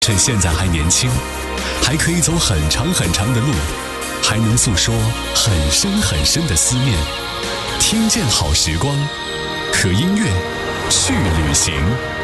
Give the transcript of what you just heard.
趁现在还年轻，还可以走很长很长的路，还能诉说很深很深的思念。听见好时光，和音乐去旅行。